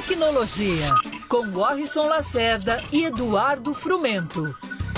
Tecnologia, com Warrison Lacerda e Eduardo Frumento.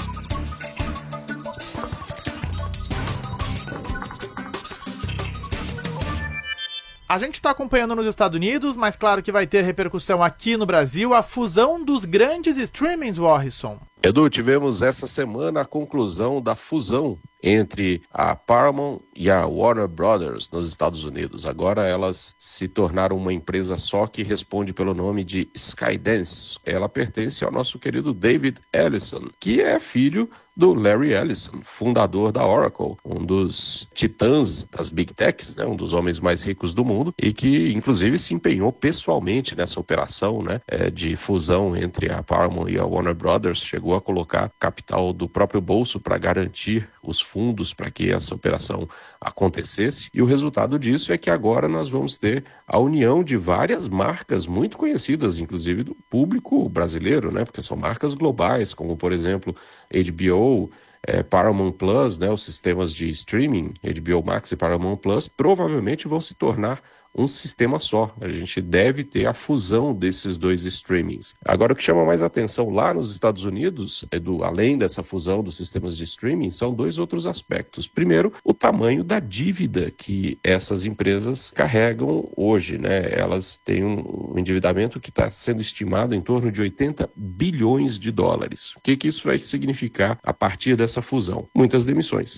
A gente está acompanhando nos Estados Unidos, mas claro que vai ter repercussão aqui no Brasil, a fusão dos grandes streamings, Warrison. Edu, tivemos essa semana a conclusão da fusão entre a Paramount e a Warner Brothers nos Estados Unidos. Agora elas se tornaram uma empresa só que responde pelo nome de Skydance. Ela pertence ao nosso querido David Ellison, que é filho do Larry Ellison, fundador da Oracle, um dos titãs das Big Techs, né, um dos homens mais ricos do mundo, e que inclusive se empenhou pessoalmente nessa operação, né, de fusão entre a Paramount e a Warner Brothers, chegou a colocar capital do próprio bolso para garantir os fundos para que essa operação acontecesse, e o resultado disso é que agora nós vamos ter a união de várias marcas muito conhecidas, inclusive do público brasileiro, né, porque são marcas globais, como por exemplo HBO, Paramount Plus, né, os sistemas de streaming, HBO Max e Paramount Plus, provavelmente vão se tornar um sistema só. A gente deve ter a fusão desses dois streamings. Agora, o que chama mais atenção lá nos Estados Unidos, além dessa fusão dos sistemas de streaming, são dois outros aspectos. Primeiro, o tamanho da dívida que essas empresas carregam hoje, né? Elas têm um endividamento que está sendo estimado em torno de 80 bilhões de dólares. O que isso vai significar a partir dessa fusão? Muitas demissões.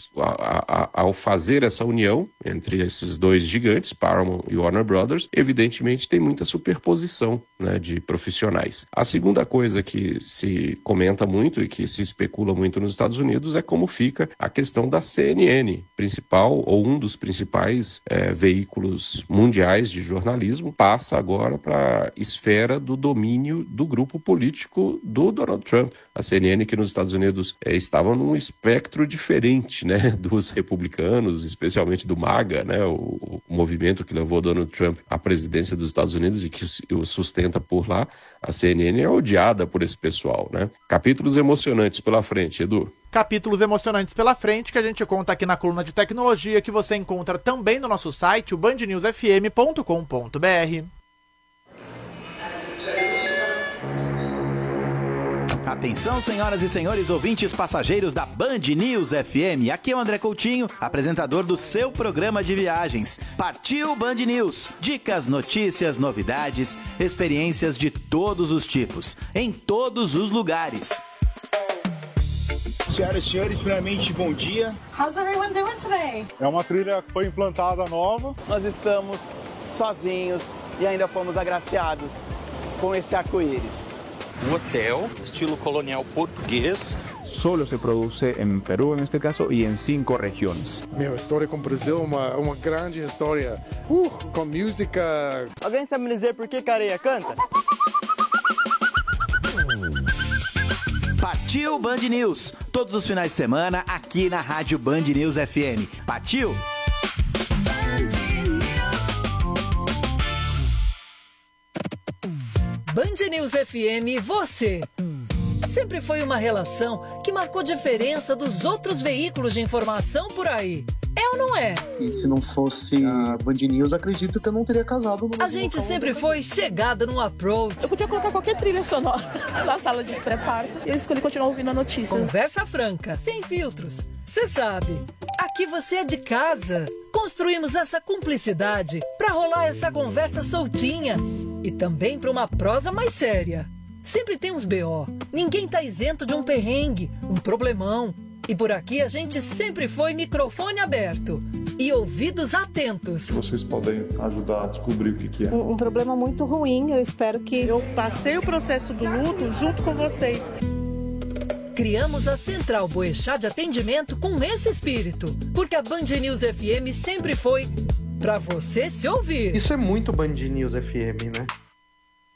Ao fazer essa união entre esses dois gigantes, Paramount e Warner Brothers, evidentemente tem muita superposição, né, de profissionais. A segunda coisa que se comenta muito e que se especula muito nos Estados Unidos é como fica a questão da CNN, principal ou um dos principais veículos mundiais de jornalismo, passa agora para a esfera do domínio do grupo político do Donald Trump. A CNN que nos Estados Unidos estava num espectro diferente, né, dos republicanos, especialmente do MAGA, né, o movimento que levou Donald Trump à presidência dos Estados Unidos e que o sustenta por lá. A CNN é odiada por esse pessoal, né? Capítulos emocionantes pela frente, Edu. Capítulos emocionantes pela frente que a gente conta aqui na coluna de tecnologia, que você encontra também no nosso site, o bandnewsfm.com.br. Atenção, senhoras e senhores ouvintes passageiros da Band News FM. Aqui é o André Coutinho, apresentador do seu programa de viagens. Partiu Band News. Dicas, notícias, novidades, experiências de todos os tipos, em todos os lugares. Senhoras e senhores, primeiramente, bom dia. How's everyone doing today? É uma trilha que foi implantada nova. Nós estamos sozinhos e ainda fomos agraciados com esse arco-íris. Um hotel, estilo colonial português. Solo se produce en Perú, en este caso, y en 5 regiones. Meu, a história com o Brasil é uma grande história. Com música. Alguém sabe me dizer por que Careia canta? Partiu Band News. Todos os finais de semana aqui na Rádio Band News FM. Partiu! Band News FM, você. Sempre foi uma relação que marcou diferença dos outros veículos de informação por aí. É ou não é? E se não fosse a Band News, acredito que eu não teria casado. A gente sempre foi chegada no approach. Eu podia colocar qualquer trilha sonora na sala de pré-parto e eu escolhi continuar ouvindo a notícia. Conversa franca, sem filtros. Você sabe, aqui você é de casa. Construímos essa cumplicidade pra rolar essa conversa soltinha. E também para uma prosa mais séria. Sempre tem uns BO. Ninguém tá isento de um perrengue, um problemão. E por aqui a gente sempre foi microfone aberto e ouvidos atentos. Vocês podem ajudar a descobrir o que é. Um problema muito ruim, eu espero que... Eu passei o processo do luto junto com vocês. Criamos a Central Boechat de atendimento com esse espírito. Porque a Band News FM sempre foi... pra você se ouvir. Isso é muito Band News FM, né?